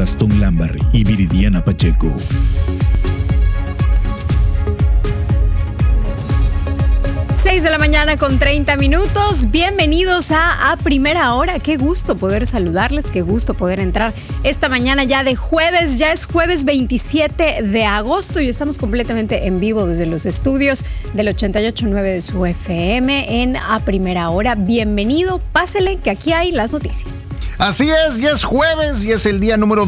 Gastón Lambarri y Viridiana Pacheco. De la mañana con 30 minutos. Bienvenidos a Primera Hora. Qué gusto poder saludarles, qué gusto poder entrar esta mañana ya de jueves. Ya es jueves 27 de agosto y estamos completamente en vivo desde los estudios del 88.9 de su FM en A Primera Hora. Bienvenido, pásele que aquí hay las noticias. Así es, ya es jueves y es el día número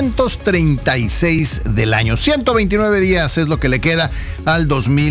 236 del año. 129 días es lo que le queda al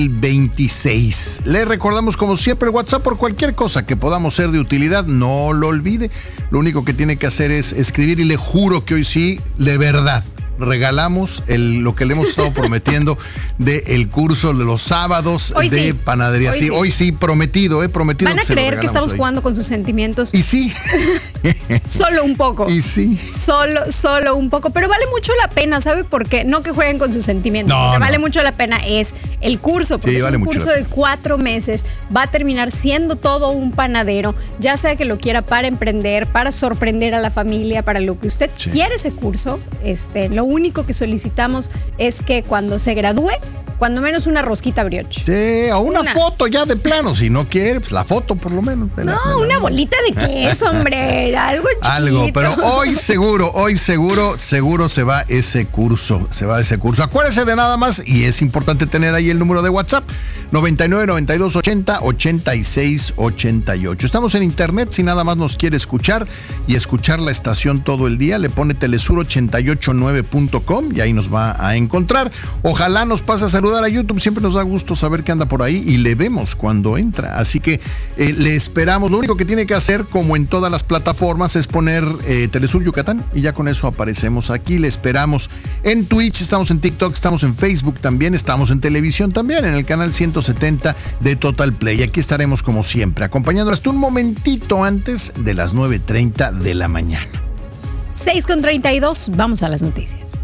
2026. Le recordamos como siempre el WhatsApp por cualquier cosa que podamos ser de utilidad. No lo olvide. Lo único que tiene que hacer es escribir y le juro que hoy sí, de verdad, regalamos lo que le hemos estado prometiendo del curso de los sábados hoy de sí, panadería. Hoy sí, prometido. Van a creer que estamos jugando con sus sentimientos. Y sí. Solo un poco. Y sí. Solo un poco. Pero vale mucho la pena, ¿sabe por qué? No que jueguen con sus sentimientos. Lo que vale mucho la pena es el curso. Porque es un curso de 4 meses. Va a terminar siendo todo un panadero. Ya sea que lo quiera para emprender, para sorprender a la familia, para lo que usted quiere ese curso. Lo único que solicitamos es que cuando se gradúe, cuando menos una rosquita brioche. Sí, o una foto ya de plano. Si no quiere, pues la foto por lo menos. Una bolita de queso, hombre. Algo chiquito. Algo, pero hoy seguro se va ese curso. Acuérdese de nada más, y es importante tener ahí el número de WhatsApp, 99 92 80 86 88. Estamos en internet, si nada más nos quiere escuchar y escuchar la estación todo el día, le pone telesur889.com y ahí nos va a encontrar. Ojalá nos pase a saludar a YouTube, siempre nos da gusto saber que anda por ahí y le vemos cuando entra, así que le esperamos. Lo único que tiene que hacer, como en todas las plataformas, es poner Telesur Yucatán y ya con eso aparecemos aquí. Le esperamos en Twitch, estamos en TikTok, estamos en Facebook también, estamos en televisión también, en el canal 170 de Total Play. Aquí estaremos como siempre, acompañando hasta un momentito antes de las 9:30 de la mañana. 6:32, vamos a las noticias.